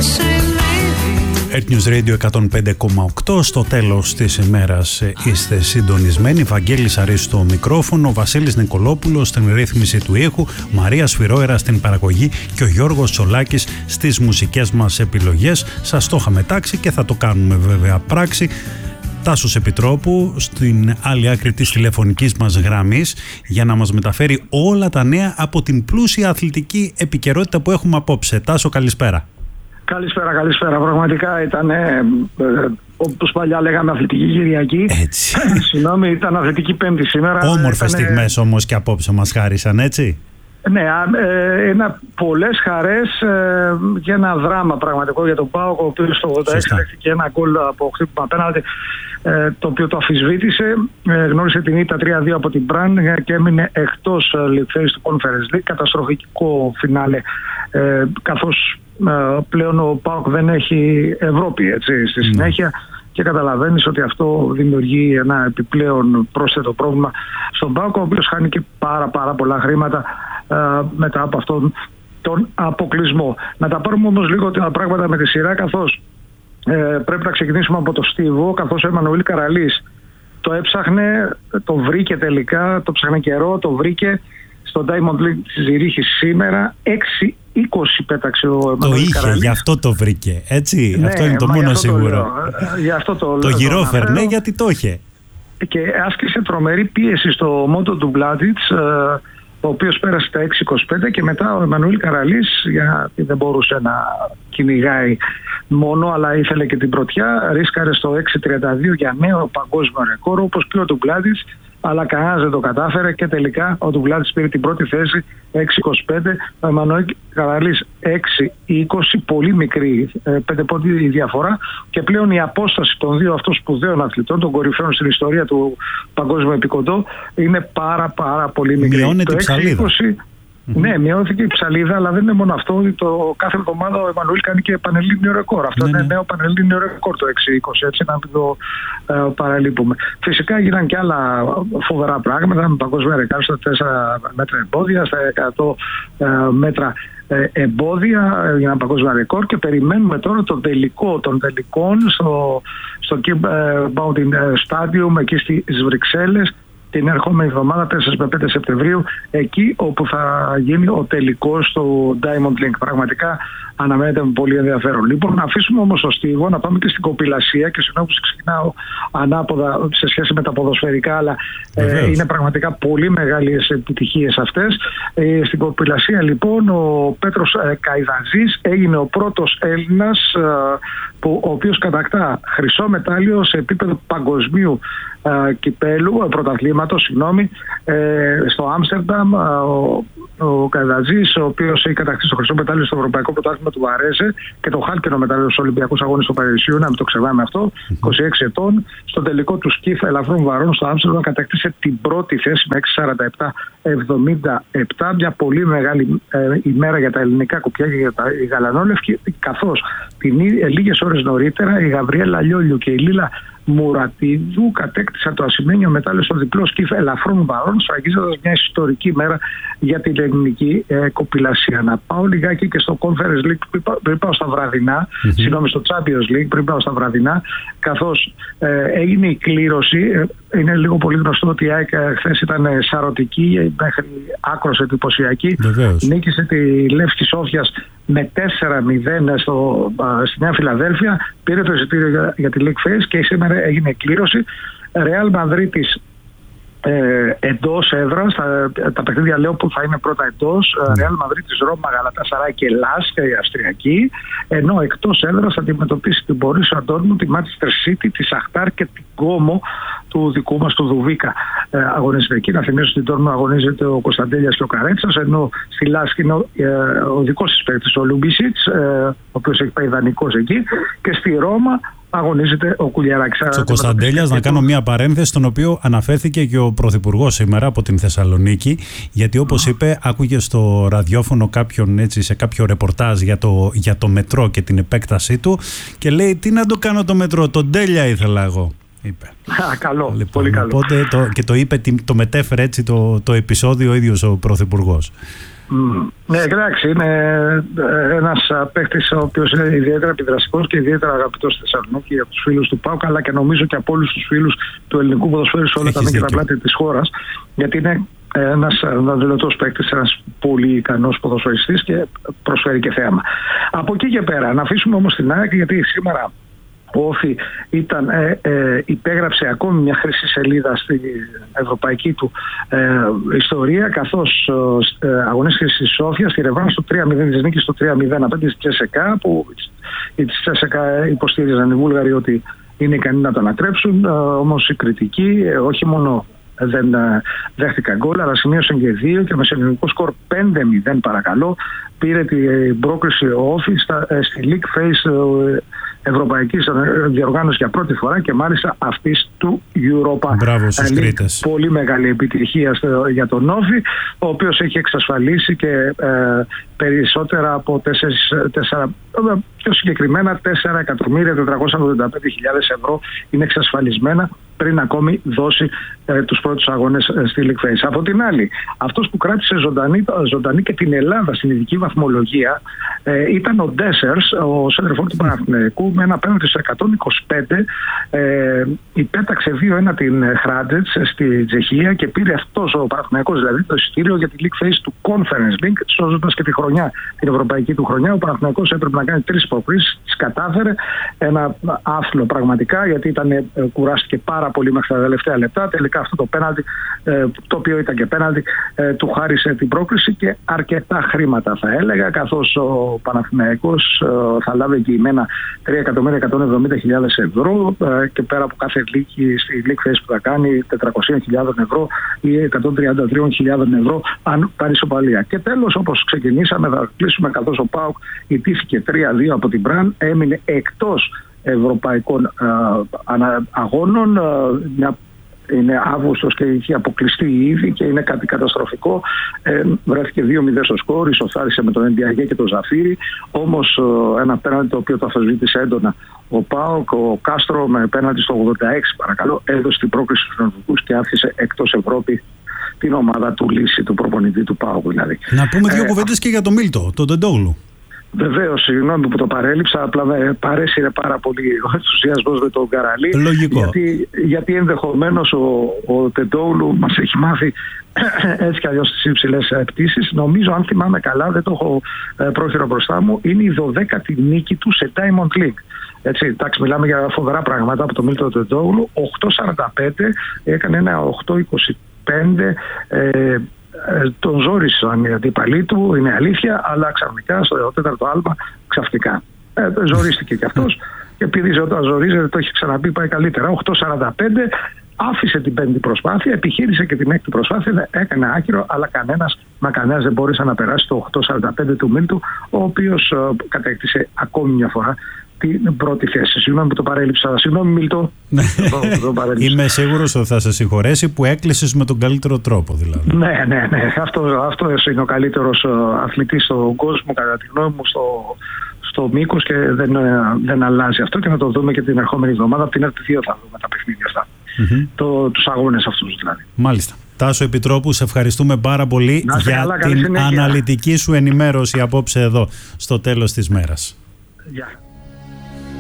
News Radio 105,8. Στο τέλος της ημέρας είστε συντονισμένοι. Βαγγέλης Αρής στο μικρόφωνο, Βασίλης Νικολόπουλος στην ρύθμιση του ήχου, Μαρία Σφυρόερα στην παραγωγή και ο Γιώργος Τσολάκης στις μουσικές μας επιλογές. Σας το είχαμε τάξει και θα το κάνουμε βέβαια πράξη. Τάσος Επιτρόπου στην άλλη άκρη της τηλεφωνικής μας γραμμής για να μας μεταφέρει όλα τα νέα από την πλούσια αθλητική επικαιρότητα που έχουμε απόψε. Τάσο, καλησπέρα. Καλησπέρα. Πραγματικά ήταν, όπως παλιά λέγαμε, αθλητική Κυριακή. Έτσι. Συγγνώμη, ήταν αθλητική Πέμπτη σήμερα. Όμορφες στιγμές όμως και απόψε μας χάρισαν, έτσι. Ναι, πολλές χαρές και ένα δράμα πραγματικό για τον ΠΑΟΚ, ο οποίος στο 86 δέχτηκε ένα γκολ από χτύπημα απέναντι, το οποίο το αφισβήτησε. Γνώρισε την ήττα 3-2 από την Μπραν και έμεινε εκτός League Phase του Conference League. Καταστροφικό φινάλε, καθώς πλέον ο ΠΑΟΚ δεν έχει Ευρώπη, έτσι, στη συνέχεια. Και καταλαβαίνεις ότι αυτό δημιουργεί ένα επιπλέον πρόσθετο πρόβλημα στον ΠΑΟΚ, ο οποίος χάνει και πάρα πολλά χρήματα μετά από αυτόν τον αποκλεισμό. Να τα πάρουμε όμως λίγο τα πράγματα με τη σειρά, καθώς πρέπει να ξεκινήσουμε από το Στίβο, καθώς ο Εμμανουήλ Καραλής το έψαχνε, το βρήκε τελικά, το ψάχνε καιρό, το βρήκε στο Diamond League της Ζηρίχης σήμερα. 6-20 πέταξε ο Εμμανουήλ Καραλής. Το είχε, γι' αυτό το βρήκε, έτσι. Ναι, αυτό είναι το μόνο σίγουρο. Το γυρόφερνε γιατί το είχε. Και άσκησε τρομερή πίεση στο Μόντο του Μπλάντιτς, ο οποίος πέρασε τα 6-25, και μετά ο Εμμανουήλ Καραλής, γιατί δεν μπορούσε να κυνηγάει μόνο, αλλά ήθελε και την πρωτιά, ρίσκαρε στο 6-32 για νέο παγκόσμιο ρεκόρ, όπως και ο Ντουγκλάτιτς, αλλά κανένας δεν το κατάφερε και τελικά ο Ντουγκλάτιτς πήρε την πρώτη θέση 6-25, ο Εμμανουήλ Καραλής 6-20, πολύ μικρή, 5 πόντοι η διαφορά, και πλέον η απόσταση των δύο αυτών σπουδαίων αθλητών, των κορυφαίων στην ιστορία του παγκόσμιου επικοντό, είναι πάρα πολύ μικρή. Μειώνεται η ψαλίδα. Ναι, μειώθηκε η ψαλίδα, αλλά δεν είναι μόνο αυτό. Το κάθε εβδομάδα ο Εμμανουήλ κάνει και πανελλήνιο ρεκόρ. Αυτό είναι νέο πανελλήνιο ρεκόρ το 6-20, έτσι, να μην το παραλείπουμε. Φυσικά γίναν και άλλα φοβερά πράγματα, με παγκόσμια ρεκόρ στα 4 μέτρα εμπόδια, στα 100 μέτρα εμπόδια, για ένα παγκόσμιο ρεκόρ, και περιμένουμε τώρα τον τελικό των τελικών στο Keep Mountain Stadium εκεί στις Βρυξέλλες την ερχόμενη εβδομάδα, 4 με 5 Σεπτεμβρίου, εκεί όπου θα γίνει ο τελικός στο Diamond League. Πραγματικά αναμένεται με πολύ ενδιαφέρον. Λοιπόν, να αφήσουμε όμως το Στίβο, να πάμε και στην κοπηλασία, και συγγνώμη που ξεκινάω ανάποδα σε σχέση με τα ποδοσφαιρικά, αλλά είναι πραγματικά πολύ μεγάλες επιτυχίες αυτές. Στην κοπηλασία λοιπόν ο Πέτρος Καϊδατζής έγινε ο πρώτος Έλληνας ο οποίος κατακτά χρυσό μετάλλιο σε επίπεδο παγκοσμίου κυπέλου, πρωταθλήματος, στο Άμστερνταμ. Ο Καϊδατζής, ο οποίος έχει κατακτήσει το χρυσό μετάλλιο στο Ευρωπαϊκό Πρωτάθλημα του Βαρέζε και το χάλκινο μετάλλιο στους Ολυμπιακούς Αγώνες του Παρισιού, να μην το ξεχνάμε αυτό, 26 ετών, στο τελικό του σκιφ ελαφρών βαρών στο Άμστερνταμ κατακτήσε την πρώτη θέση με 6.47.77. Μια πολύ μεγάλη ημέρα για τα ελληνικά κουπιά και για τα γαλανόλευκη, καθώς λίγες ώρες νωρίτερα η Γαβριέλα Λιόλιου και η Λίλα Μουρατίδου κατέκτησαν το ασημένιο μετάλλιο στο διπλό σκιφ ελαφρών βαρών, σφραγίζοντας μια ιστορική μέρα για την ελληνική κοπηλασία. Να πάω λιγάκι και στο Conference League πριν πάω στα βραδινά, στο Champions League πριν πάω στα βραδινά, καθώς έγινε η κλήρωση. Είναι λίγο πολύ γνωστό ότι η ΑΕΚ χθες ήταν σαρωτική μέχρι άκρως εντυπωσιακή. Νίκησε τη Λεύσκη Σόφιας με 4-0 στη Νέα Φιλαδέλφια, πήρε το εισιτήριο για τη League Phase και σήμερα έγινε κλήρωση. Ρεάλ Μαδρίτης εντός έδρας, τα παιχνίδια λέω που θα είναι πρώτα εντός, Ρεάλ Μαδρίτης, Ρώμα, Γαλατασαράι και Λάσκα η Αυστριακή, ενώ εκτός έδρας θα αντιμετωπίσει την Μπορίσια Ντόρτμουντ, τη Μάντσεστερ Σίτι, τη Σαχτάρ και την Κόμο του δικού μας του Δουβίκα. Αγωνίζεται εκεί. Να θυμίσω ότι στην Ντόρτμουντ αγωνίζεται ο Κωνσταντέλιας και ο Καρέτσας, ενώ στη Λάσκα είναι ο δικός της παίκτης, ο Λούμπισιτς, ο οποίος έχει πάει δανεικός εκεί, και στη Ρώμα αγωνίζεται ο Κουλιαράκης. Ο Κωνσταντέλιας, να κάνω μια παρένθεση, στον οποίο αναφέρθηκε και ο Πρωθυπουργός σήμερα από την Θεσσαλονίκη, γιατί όπως είπε, άκουγε στο ραδιόφωνο κάποιον, έτσι, σε κάποιο ρεπορτάζ για το μετρό και την επέκτασή του, και λέει: τι να το κάνω το μετρό, τον Τέλεια ήθελα εγώ. Είπε. Καλό, λοιπόν, πολύ καλό. Οπότε το είπε, το μετέφερε έτσι το επεισόδιο ο ίδιος ο Πρωθυπουργός. Ναι, εντάξει, είναι ένας παίκτης ο οποίος είναι ιδιαίτερα επιδραστικός και ιδιαίτερα αγαπητός στη Θεσσαλονίκη από τους φίλους του ΠΑΟΚ, αλλά και νομίζω και από όλους τους φίλους του ελληνικού ποδοσφαίρου σε όλα τα μήκη και τα πλάτη της χώρας, γιατί είναι ένας δηλωτός παίκτης, ένας πολύ ικανός ποδοσφαιριστής και προσφέρει και θέαμα. Από εκεί και πέρα, να αφήσουμε όμως την ΑΕΚ, γιατί σήμερα ο Όφη υπέγραψε ακόμη μια χρυσή σελίδα στην ευρωπαϊκή του ιστορία, καθώς αγωνίστηκε στη Σόφια στη ρεβάνς του 3-0 της νίκης του 3-0 απέναντι στη Τσέσσεκα, που οι της Τσέσσεκα υποστήριζαν οι Βούλγαροι ότι είναι ικανοί να το ανατρέψουν, όμως οι κριτικοί όχι μόνο δεν δέχτηκαν γκολ, αλλά σημείωσαν και 2 και με συνολικό σκορ 5-0 παρακαλώ πήρε την πρόκριση ο Όφη στη League Phase ευρωπαϊκής διοργάνωσης για πρώτη φορά και μάλιστα αυτής του Europa. Μπράβο στους Κρήτες. Πολύ μεγάλη επιτυχία για τον Όφη, ο οποίος έχει εξασφαλίσει και περισσότερα από 4, πιο συγκεκριμένα 4.485.000 ευρώ είναι εξασφαλισμένα πριν ακόμη δώσει τους πρώτους αγώνες στη League Phase. Από την άλλη, αυτός που κράτησε ζωντανή και την Ελλάδα στην ειδική βαθμολογία ήταν ο Ντέσσερς, ο σέντερφορ του Παναθηναϊκού, με ένα πέναλτι στο 125 υπέταξε 2-1 την Χράντζετς στη Τσεχία και πήρε αυτός ο Παναθηναϊκός δηλαδή το εισιτήριο για τη League Phase του Conference League, σώζοντας και την ευρωπαϊκή του χρονιά. Ο Παναθηναϊκός έπρεπε να κάνει 3 προκρίσεις, τις κατάφερε, ένα άθλο πραγματικά, γιατί κουράστηκε πάρα πολύ μέχρι τα τελευταία λεπτά. Τελικά αυτό το πέναλτι, το οποίο ήταν και πέναλτι, του χάρισε την πρόκριση και αρκετά χρήματα θα έλεγα, καθώς ο Παναθηναϊκός θα λάβει εγγυημένα 3.170.000 ευρώ και πέρα από κάθε νίκη στη League Phase που θα κάνει 400.000 ευρώ ή 133.000 ευρώ αν πάρει ισοπαλία. Και τέλος, όπως ξεκινήσαμε, θα κλείσουμε, καθώς ο ΠΑΟΚ ιτήθηκε 3-2 από την Μπραν, έμεινε εκτός ευρωπαϊκών αγώνων. Είναι Αύγουστος και είχε αποκλειστεί ήδη και είναι κάτι καταστροφικό. Βρέθηκε 2-0 στο σκορ, ισοφάρισε με τον Ενδιαγέ και τον Ζαφύρι. Όμως ένα πέναλτι το οποίο το αφισβήτησε έντονα ο ΠΑΟΚ, ο Κάστρο με πέναλτι στο 86 παρακαλώ, έδωσε την πρόκριση στους Νορβηγούς και άφησε εκτός Ευρώπη την ομάδα του Λύση, του προπονητή του ΠΑΟΚ δηλαδή. Να πούμε 2 κουβέντες και για τον Μίλτο, τον Τεντόγλου. Βεβαίως, συγγνώμη που το παρέλειψα, απλά με παρέσυρε πάρα πολύ ο ενθουσιασμός με τον Καραλή. Λογικό. Γιατί ενδεχομένως ο Τεντόγλου μας έχει μάθει έτσι κι αλλιώς τις υψηλές πτήσεις. Νομίζω, αν θυμάμαι καλά, δεν το έχω πρόχειρο μπροστά μου, είναι η 12η νίκη του σε Diamond League. Έτσι, εντάξει, μιλάμε για φοβερά πράγματα από το Μίλτο Τεντόγλου. 8.45, έκανε ένα 8.25. Τον ζόρισαν οι αντίπαλοι του, είναι αλήθεια, αλλά ξαφνικά στο 4ο άλμα ξαφνικά ζορίστηκε κι αυτός και επειδή όταν ζορίζεται, το έχει ξαναπεί, πάει καλύτερα. 8.45, άφησε την 5η προσπάθεια, επιχείρησε και την 6η προσπάθεια, έκανε άκυρο, αλλά κανένας δεν μπόρεσε να περάσει το 8.45 του Μίλτου, ο οποίος κατέκτησε ακόμη μια φορά την πρώτη θέση. Συγγνώμη που το παρέλειψα. Συγγνώμη, Μίλτο. Είμαι σίγουρος ότι θα σε συγχωρέσει που έκλεισες με τον καλύτερο τρόπο, δηλαδή. Ναι. Αυτό είναι ο καλύτερος αθλητής στον κόσμο, κατά τη γνώμη μου, στο μήκος, και δεν αλλάζει αυτό, και να το δούμε και την ερχόμενη εβδομάδα. Από την ΕΡΤ2 θα δούμε τα παιχνίδια αυτά. Τους αγώνες αυτούς δηλαδή. Μάλιστα. Τάσο Επιτρόπου, σε ευχαριστούμε πάρα πολύ για την αναλυτική σου ενημέρωση απόψε εδώ στο τέλος της μέρας. Γεια.